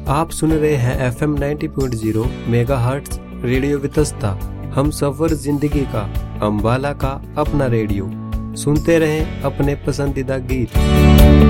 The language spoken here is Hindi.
आप सुन रहे हैं FM 90.0 मेगाहर्ट्ज रेडियो वितस्ता। हम सफर जिंदगी का, अम्बाला का अपना रेडियो। सुनते रहें अपने पसंदीदा गीत।